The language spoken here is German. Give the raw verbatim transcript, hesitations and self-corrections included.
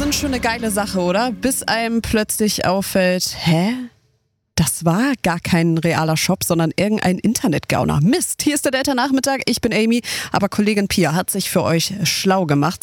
Schon schon eine geile Sache, oder? Bis einem plötzlich auffällt, hä? Das war gar kein realer Shop, sondern irgendein Internetgauner. Mist, hier ist der Delta-Nachmittag, ich bin Amy, aber Kollegin Pia hat sich für euch schlau gemacht.